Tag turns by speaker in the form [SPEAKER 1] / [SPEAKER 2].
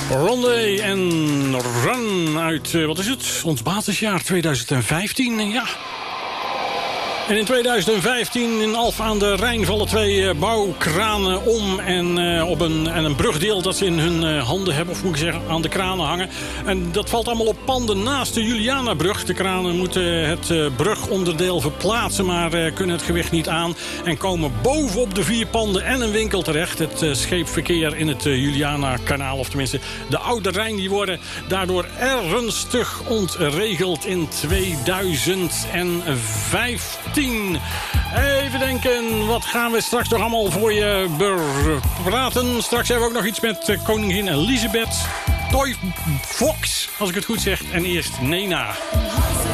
[SPEAKER 1] Rondé en Run uit, wat is het? Ons basisjaar 2015, ja. En in 2015 in Alphen aan de Rijn vallen 2 bouwkranen om. En op een brugdeel dat ze in hun handen hebben, of moet ik zeggen, aan de kranen hangen. En dat valt allemaal op panden naast de Julianabrug. De kranen moeten het brugonderdeel verplaatsen, maar kunnen het gewicht niet aan. En komen bovenop de 4 panden en een winkel terecht. Het scheepverkeer in het Juliana-kanaal, of tenminste de Oude Rijn, die worden daardoor ernstig ontregeld in 2015. Even denken, wat gaan we straks nog allemaal voor je praten? Straks hebben we ook nog iets met koningin Elisabeth. Toy Fox, als ik het goed zeg. En eerst Nena.